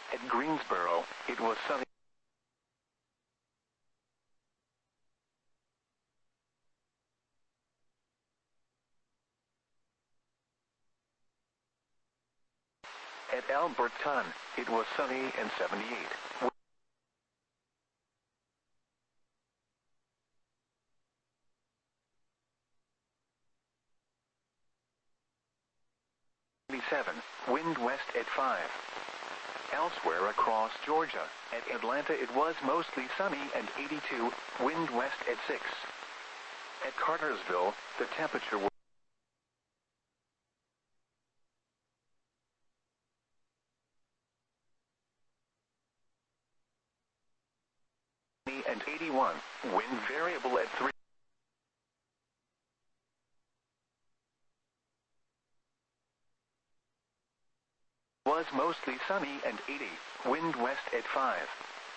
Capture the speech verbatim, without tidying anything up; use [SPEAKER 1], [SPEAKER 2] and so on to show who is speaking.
[SPEAKER 1] At Greensboro, it was sunny. At Alberton, it was sunny and seventy-eight. seven, wind west at five. Elsewhere across Georgia, at Atlanta it was mostly sunny and eighty-two, wind west at six. At Cartersville, the temperature was sunny and eighty-one, wind variable at three. Was mostly sunny and eighty, wind west at five.